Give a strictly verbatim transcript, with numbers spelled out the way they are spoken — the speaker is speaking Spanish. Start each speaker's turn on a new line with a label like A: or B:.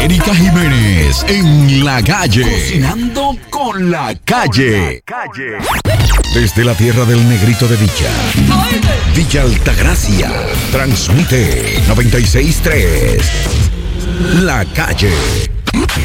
A: Erika Jiménez en la calle. Cocinando con la calle. Desde la tierra del negrito de Villa. Villa Altagracia. Transmite noventa y seis punto tres. La calle.